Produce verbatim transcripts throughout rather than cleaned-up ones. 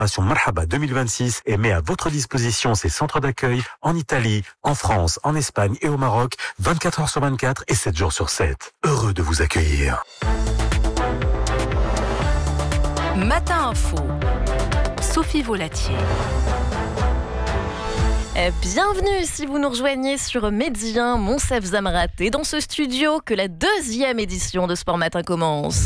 Marhaba deux mille vingt-six et met à votre disposition ses centres d'accueil en Italie, en France, en Espagne et au Maroc, vingt-quatre heures sur vingt-quatre et sept jours sur sept. Heureux de vous accueillir. Matin Info, Sophie Volatier. Bienvenue si vous nous rejoignez sur Médien, Monsef Zamrat et dans ce studio que la deuxième édition de Sport Matin commence.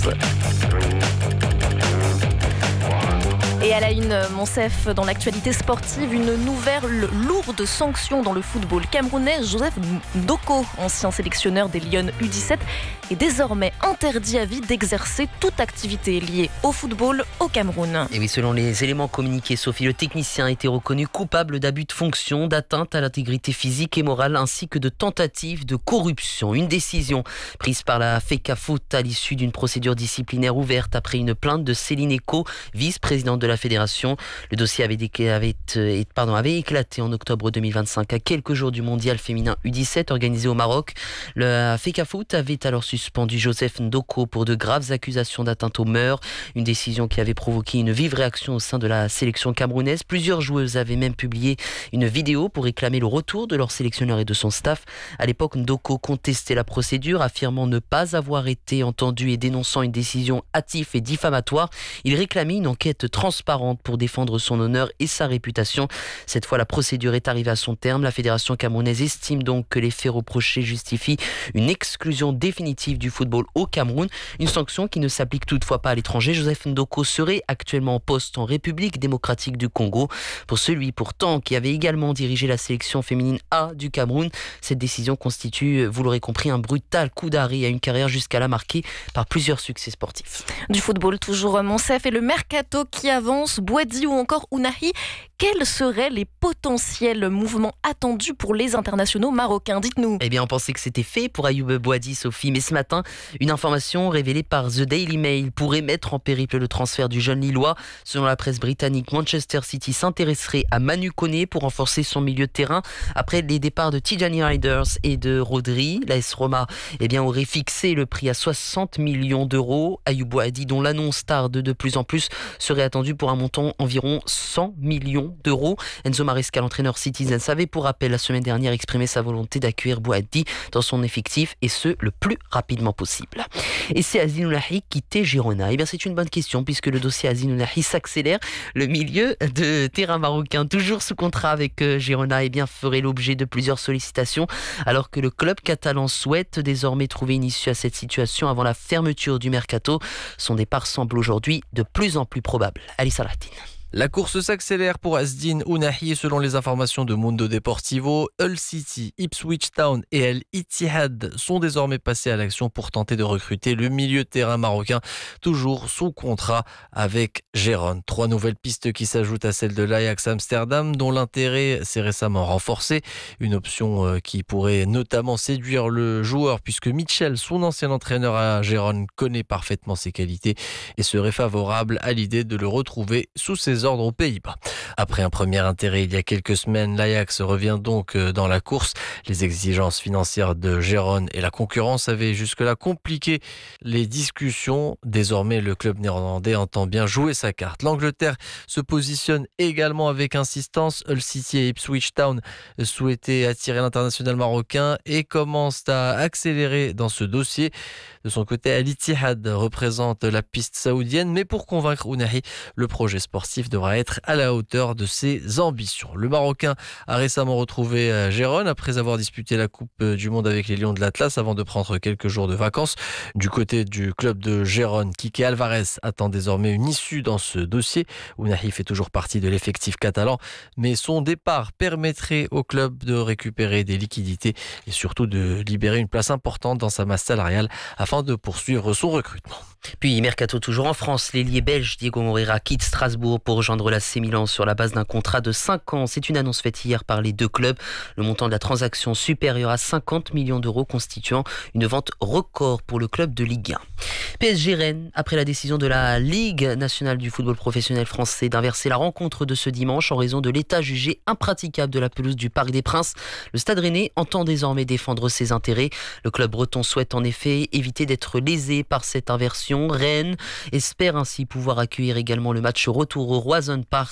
Et à la une, Monsef, dans l'actualité sportive, une nouvelle lourde sanction dans le football camerounais. Joseph Ndoko, ancien sélectionneur des Lions U dix-sept, est désormais interdit à vie d'exercer toute activité liée au football au Cameroun. Et oui, selon les éléments communiqués, Sophie, le technicien a été reconnu coupable d'abus de fonction, d'atteinte à l'intégrité physique et morale, ainsi que de tentative de corruption. Une décision prise par la FECAFOOT à l'issue d'une procédure disciplinaire ouverte après une plainte de Céline Eco, vice-présidente de la fédération. Le dossier avait, avait, pardon, avait éclaté en octobre deux mille vingt-cinq, à quelques jours du mondial féminin U dix-sept organisé au Maroc. La FECAFOOT avait alors suspendu Joseph Ndoko pour de graves accusations d'atteinte aux mœurs, une décision qui avait provoqué une vive réaction au sein de la sélection camerounaise. Plusieurs joueuses avaient même publié une vidéo pour réclamer le retour de leur sélectionneur et de son staff. À l'époque, Ndoko contestait la procédure, affirmant ne pas avoir été entendu et dénonçant une décision hâtive et diffamatoire. Il réclamait une enquête transparente pour défendre son honneur et sa réputation. Cette fois, la procédure est arrivée à son terme. La fédération camerounaise estime donc que les faits reprochés justifient une exclusion définitive du football au Cameroun. Une sanction qui ne s'applique toutefois pas à l'étranger. Joseph Ndoko serait actuellement en poste en République démocratique du Congo. Pour celui pourtant qui avait également dirigé la sélection féminine A du Cameroun, cette décision constitue, vous l'aurez compris, un brutal coup d'arrêt à une carrière jusqu'à-là marquée par plusieurs succès sportifs. Du football toujours, Monsef, et le mercato qui avance. Bouadi ou encore Ounahi, quels seraient les potentiels mouvements attendus pour les internationaux marocains? Dites-nous. Eh bien, on pensait que c'était fait pour Ayoub Bouadi, Sophie, mais ce matin, une information révélée par The Daily Mail pourrait mettre en périple le transfert du jeune Lillois. Selon la presse britannique, Manchester City s'intéresserait à Manu Koné pour renforcer son milieu de terrain. Après les départs de Tijani Riders et de Rodri, l'A S Roma eh bien, aurait fixé le prix à soixante millions d'euros. Ayoub Bouadi, dont l'annonce tarde de plus en plus, serait attendu pour un montant environ cent millions d'euros. Enzo Maresca, l'entraîneur Citizen, avait pour rappel la semaine dernière exprimé sa volonté d'accueillir Bouadi dans son effectif et ce, le plus rapidement possible. Et c'est Azine Ounahi qui quittait Girona. Eh bien, c'est une bonne question puisque le dossier Azine Ounahi s'accélère. Le milieu de terrain marocain, toujours sous contrat avec Girona, eh bien, ferait l'objet de plusieurs sollicitations alors que le club catalan souhaite désormais trouver une issue à cette situation avant la fermeture du mercato. Son départ semble aujourd'hui de plus en plus probable. Ali Salatin. La course s'accélère pour Azdine Ounahi. Selon les informations de Mundo Deportivo, Hull City, Ipswich Town et El Ittihad sont désormais passés à l'action pour tenter de recruter le milieu de terrain marocain, toujours sous contrat avec Gérone. Trois nouvelles pistes qui s'ajoutent à celle de l'Ajax Amsterdam, dont l'intérêt s'est récemment renforcé. Une option qui pourrait notamment séduire le joueur, puisque Mitchell, son ancien entraîneur à Gérone, connaît parfaitement ses qualités et serait favorable à l'idée de le retrouver sous ses ordres aux Pays-Bas. Après un premier intérêt il y a quelques semaines, l'Ajax revient donc dans la course. Les exigences financières de Gérone et la concurrence avaient jusque-là compliqué les discussions. Désormais, le club néerlandais entend bien jouer sa carte. L'Angleterre se positionne également avec insistance. Hull City et Ipswich Town souhaitaient attirer l'international marocain et commencent à accélérer dans ce dossier. De son côté, Al Ittihad représente la piste saoudienne, mais pour convaincre Ounahi, le projet sportif devra être à la hauteur de ses ambitions. Le Marocain a récemment retrouvé Gérone après avoir disputé la Coupe du Monde avec les Lions de l'Atlas avant de prendre quelques jours de vacances. Du côté du club de Gérone, Kike Alvarez attend désormais une issue dans ce dossier. Ounahi fait toujours partie de l'effectif catalan, mais son départ permettrait au club de récupérer des liquidités et surtout de libérer une place importante dans sa masse salariale afin de poursuivre son recrutement. Puis, mercato toujours en France, l'ailier belge Diego Moreira quitte Strasbourg pour rejoindre l'A C Milan sur la base d'un contrat de cinq ans. C'est une annonce faite hier par les deux clubs. Le montant de la transaction supérieur à cinquante millions d'euros constituant une vente record pour le club de Ligue un. P S G Rennes, après la décision de la Ligue nationale du football professionnel français d'inverser la rencontre de ce dimanche en raison de l'état jugé impraticable de la pelouse du Parc des Princes, le Stade Rennais entend désormais défendre ses intérêts. Le club breton souhaite en effet éviter d'être lésé par cette inversion. Rennes espère ainsi pouvoir accueillir également le match retour au Roazhon Park